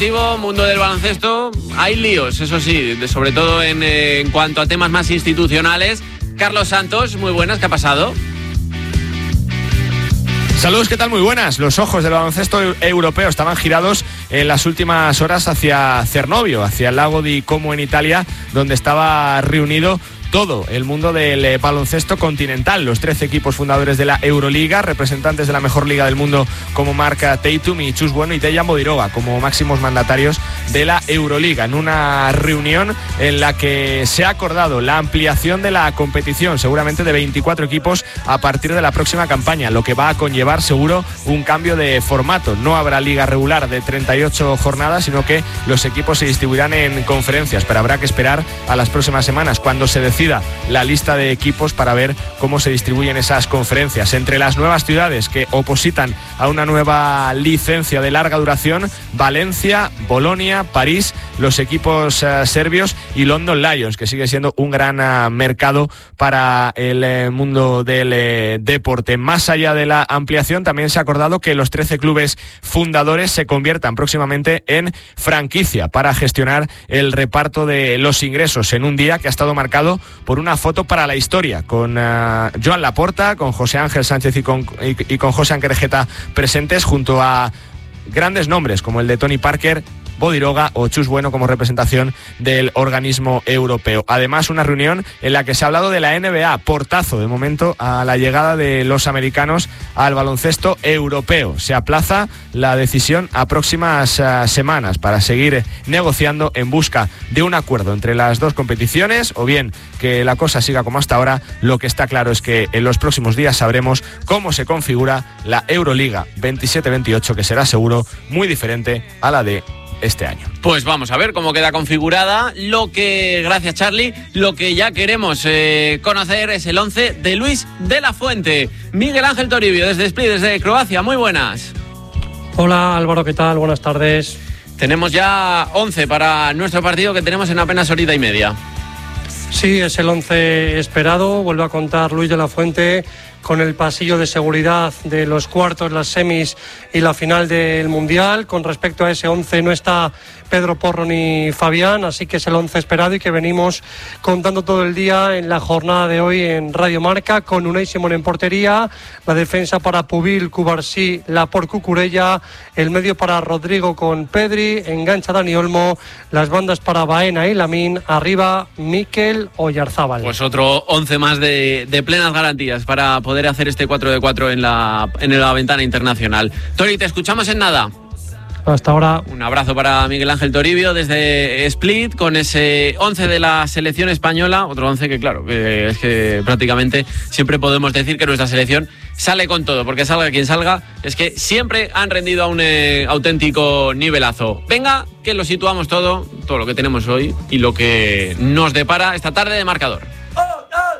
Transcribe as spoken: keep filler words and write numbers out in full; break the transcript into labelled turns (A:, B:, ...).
A: Mundo del baloncesto, hay líos, eso sí, de, sobre todo en, eh, en cuanto a temas más institucionales. Carlos Santos, muy buenas, ¿qué ha pasado?
B: Saludos, ¿qué tal? Muy buenas. Los ojos del baloncesto europeo estaban girados en las últimas horas hacia Cernovio, hacia el lago di Como en Italia, donde estaba reunido todo el mundo del baloncesto continental. Los trece equipos fundadores de la Euroliga, representantes de la mejor liga del mundo como Mark Tatum y Chus Bueno y Dejan Bodiroga como máximos mandatarios de la Euroliga, en una reunión en la que se ha acordado la ampliación de la competición, seguramente de veinticuatro equipos a partir de la próxima campaña, lo que va a conllevar seguro un cambio de formato. No habrá liga regular de treinta y ocho jornadas, sino que los equipos se distribuirán en conferencias, pero habrá que esperar a las próximas semanas cuando se decida la lista de equipos para ver cómo se distribuyen esas conferencias. Entre las nuevas ciudades que opositan a una nueva licencia de larga duración, Valencia, Bolonia, París, los equipos uh, serbios y London Lions, que sigue siendo un gran uh, mercado para el uh, mundo del uh, deporte. Más allá de la ampliación, también se ha acordado que los trece clubes fundadores se conviertan próximamente en franquicia para gestionar el reparto de los ingresos en un día que ha estado marcado por una foto para la historia, con uh, Joan Laporta, con José Ángel Sánchez y con, y, y con José Anquerejeta presentes, junto a grandes nombres como el de Tony Parker, Bodiroga o Chus Bueno como representación del organismo europeo. Además, una reunión en la que se ha hablado de la N B A, portazo de momento a la llegada de los americanos al baloncesto europeo. Se aplaza la decisión a próximas uh, semanas para seguir negociando en busca de un acuerdo entre las dos competiciones, o bien que la cosa siga como hasta ahora. Lo que está claro es que en los próximos días sabremos cómo se configura la Euroliga veintisiete veintiocho, que será seguro muy diferente a la de este año.
A: Pues vamos a ver cómo queda configurada. Lo que, gracias Charlie, lo que ya queremos eh, conocer es el once de Luis de la Fuente. Miguel Ángel Toribio, desde Split, desde Croacia, muy buenas.
C: Hola Álvaro, ¿qué tal? Buenas tardes.
A: Tenemos ya once para nuestro partido que tenemos en apenas horita y media.
C: Sí, es el once esperado. Vuelve a contar Luis de la Fuente con el pasillo de seguridad de los cuartos, las semis y la final del Mundial. Con respecto a ese once no está Pedro Porro ni Fabián, así que es el once esperado y que venimos contando todo el día en la jornada de hoy en Radio Marca, con Unai Simón en portería, la defensa para Pubil, Cubarsí, Laport, Cucurella, el medio para Rodrigo con Pedri, engancha Dani Olmo, las bandas para Baena y Lamín, arriba Mikel Oyarzábal.
A: Pues otro once más de, de plenas garantías para poder hacer este cuatro de cuatro en la, en la ventana internacional. Tori, te escuchamos en nada.
C: Hasta ahora.
A: Un abrazo para Miguel Ángel Toribio desde Split, con ese once de la selección española. Otro once que, claro, que es que prácticamente siempre podemos decir que nuestra selección sale con todo, porque salga quien salga, es que siempre han rendido a un eh, auténtico nivelazo. Venga, que lo situamos todo, todo lo que tenemos hoy y lo que nos depara esta tarde de marcador.